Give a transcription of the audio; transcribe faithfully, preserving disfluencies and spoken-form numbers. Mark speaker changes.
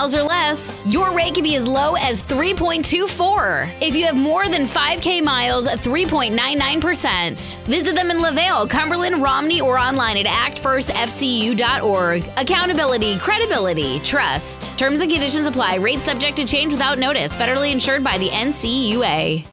Speaker 1: miles or less, your rate can be as low as three point two four. If you have more than five K miles, three point nine nine percent. Visit them in LaVale, Cumberland, Romney, or online at act first f c u dot org. Accountability, credibility, trust. Terms and conditions apply. Rates subject to change without notice. Federally insured by the N C U A.